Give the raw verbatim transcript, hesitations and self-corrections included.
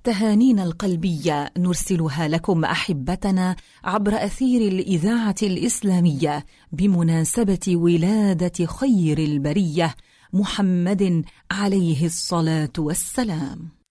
تهانينا القلبية نرسلها لكم أحبتنا عبر أثير الإذاعة الإسلامية بمناسبة ولادة خير البرية محمد عليه الصلاة والسلام.